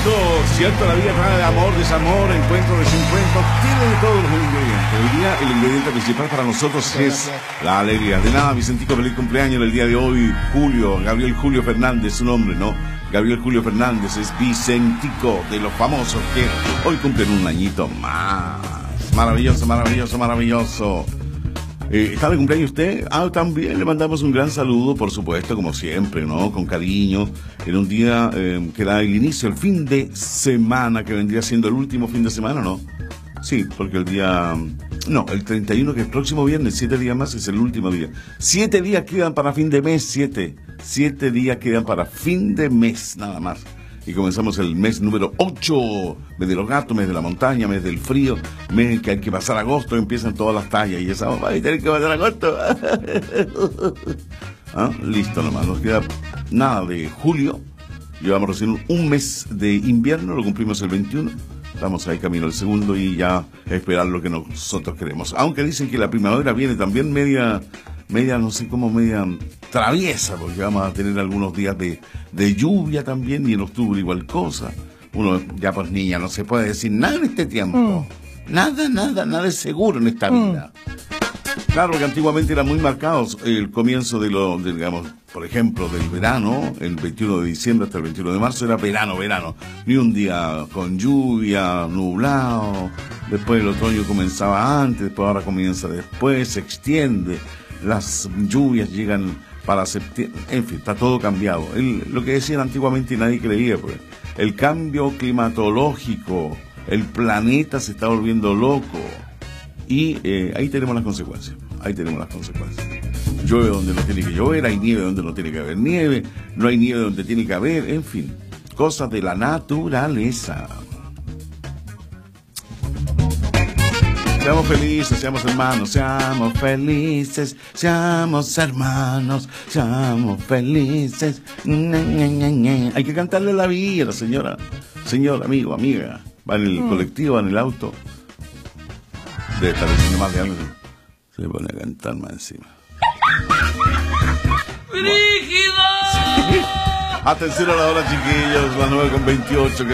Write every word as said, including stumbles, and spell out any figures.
cierto, cierto, la vida trae amor, desamor, encuentro, desencuentro, tiene de todos los ingredientes. El día, el ingrediente principal para nosotros es la alegría. De nada, Vicentico, feliz cumpleaños el día de hoy, Julio, Gabriel Julio Fernández, su nombre, ¿no? Gabriel Julio Fernández es Vicentico, de los famosos que hoy cumplen un añito más. Maravilloso, maravilloso, maravilloso. Eh, ¿Está de cumpleaños usted? Ah, también le mandamos un gran saludo, por supuesto, como siempre, ¿no? Con cariño, en un día eh, que da el inicio, el fin de semana, que vendría siendo el último fin de semana, ¿no? Sí, porque el día... No, el treinta y uno, que es el próximo viernes, siete días más, es el último día. Siete días quedan para fin de mes, siete. Siete días quedan para fin de mes, nada más. Y comenzamos el mes número ocho, mes de los gatos, mes de la montaña, mes del frío, mes que hay que pasar agosto, empiezan todas las tallas y esa, vamos a tener que pasar agosto. ¿Ah? Listo nomás, nos queda nada de julio, llevamos recién un mes de invierno, lo cumplimos el veintiuno, estamos ahí camino al segundo y ya esperar lo que nosotros queremos. Aunque dicen que la primavera viene también media... media, no sé cómo, media traviesa, porque vamos a tener algunos días de, de lluvia también, y en octubre igual cosa. Uno, ya pues niña, no se puede decir nada en este tiempo. Mm. Nada, nada, nada es seguro en esta mm. vida. Claro que antiguamente era muy marcado el comienzo de lo, de, digamos, por ejemplo, del verano, el veintiuno de diciembre hasta el veintiuno de marzo era verano, verano. Ni un día con lluvia, nublado, después el otoño comenzaba antes, después ahora comienza después, se extiende. Las lluvias llegan para septiembre, en fin, está todo cambiado. El, lo que decían antiguamente y nadie creía, pues, el cambio climatológico, el planeta se está volviendo loco y eh, ahí tenemos las consecuencias, ahí tenemos las consecuencias. Llueve donde no tiene que llover, hay nieve donde no tiene que haber nieve, no hay nieve donde tiene que haber, en fin, cosas de la naturaleza. Seamos felices, seamos hermanos, seamos felices, seamos hermanos, seamos felices. Hay que cantarle la vida, señora, señor, amigo, amiga. Va en el mm. colectivo, va en el auto. Debe estar diciendo más de algo. Se pone a cantar más encima. ¡Brígido! Sí. Atención a la hora, chiquillos, las nueve con veintiocho, que